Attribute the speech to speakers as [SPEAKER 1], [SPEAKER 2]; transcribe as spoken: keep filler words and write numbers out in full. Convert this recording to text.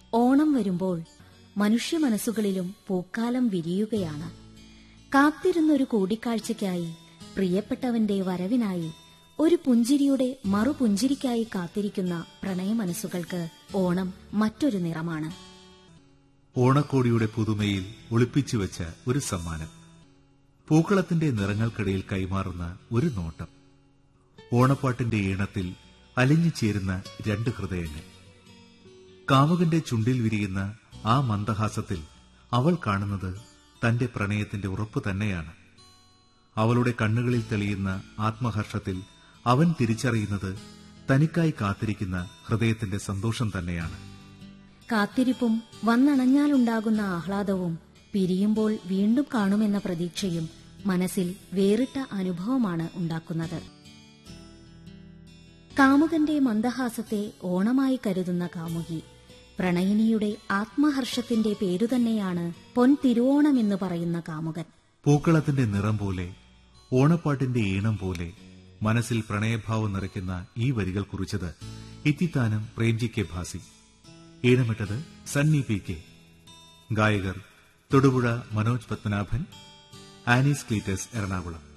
[SPEAKER 1] ഓണം വരുമ്പോൾ മനുഷ്യ മനസ്സുകളിലും പൂക്കാലം വിരിയുകയാണ്. കാത്തിരുന്നൊരു കൂടിക്കാഴ്ചയ്ക്കായി, പ്രിയപ്പെട്ടവന്റെ വരവിനായി, ഒരു പുഞ്ചിരിയുടെ മറുപുഞ്ചിരിക്കായി കാത്തിരിക്കുന്ന പ്രണയമനസ്സുകൾക്ക് ഓണം മറ്റൊരു നിറമാണ്.
[SPEAKER 2] ഓണക്കോടിയുടെ പുതുമയിൽ ഒളിപ്പിച്ചുവെച്ച ഒരു സമ്മാനം, പൂക്കളത്തിന്റെ നിറങ്ങൾക്കിടയിൽ കൈമാറുന്ന ഒരു നോട്ടം, ഓണപ്പാട്ടിന്റെ ഈണത്തിൽ അലിഞ്ഞു ചേരുന്ന രണ്ട് ഹൃദയങ്ങൾ. കാമുകന്റെ ചുണ്ടിൽ വിരിയുന്ന ആ മന്ദഹാസത്തിൽ അവൾ കാണുന്നത് തന്റെ പ്രണയത്തിന്റെ ഉറപ്പ് തന്നെയാണ്. അവളുടെ കണ്ണുകളിൽ തെളിയുന്ന ആത്മഹർഷത്തിൽ അവൻ തിരിച്ചറിയുന്നത് തനിക്കായി കാത്തിരിക്കുന്ന ഹൃദയത്തിന്റെ സന്തോഷം തന്നെയാണ്.
[SPEAKER 1] കാത്തിരിപ്പും വന്നണഞ്ഞാലുണ്ടാകുന്ന ആഹ്ലാദവും പിരിയുമ്പോൾ വീണ്ടും കാണുമെന്ന പ്രതീക്ഷയും മനസ്സിൽ വേറിട്ട അനുഭവമാണ് ഉണ്ടാക്കുന്നത്. കാമുകന്റെ മന്ദഹാസത്തെ ഓണമായി കരുതുന്ന കാമുകി, പ്രണയിനിയുടെ ആത്മഹർഷത്തിന്റെ പേരുതന്നെയാണ് പൊൻ തിരുവോണമെന്ന് പറയുന്ന കാമുകൻ.
[SPEAKER 2] പൂക്കളത്തിന്റെ നിറം പോലെ, ഓണപ്പാട്ടിന്റെ ഈണം പോലെ മനസ്സിൽ പ്രണയഭാവം നിറയ്ക്കുന്ന ഈ വരികൾ കുറിച്ചത് Ithithanam Premji K Bhasi. ഈണമിട്ടത് Sunny P K. ഗായകർ തൊടുപുഴ മനോജ് പത്മനാഭൻ, ആനീസ് ക്ലീറ്റസ് എറണാകുളം.